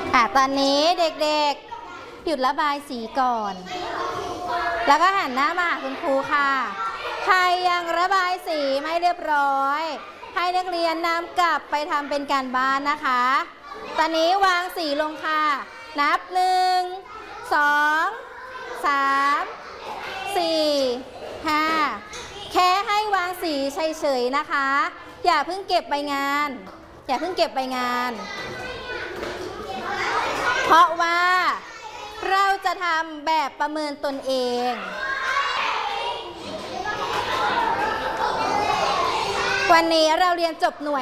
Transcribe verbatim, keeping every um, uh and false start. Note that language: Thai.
อ่ะตอนนี้เด็กๆหยุดระบายสีก่อนแล้วก็หันหน้ามาหาคุณครูค่ะใครยังระบายสีไม่เรียบร้อยให้นักเรียนนำกลับไปทำเป็นการบ้านนะคะตอนนี้วางสีลงค่ะนับหนึ่งสองสามสี่ห้าแค่ให้วางสีเฉยๆนะคะอย่าเพิ่งเก็บใบงานอย่าเพิ่งเก็บใบงานเพราะว่าเราจะทำแบบประเมินตนเองวันนี้เราเรียนจบหน่วย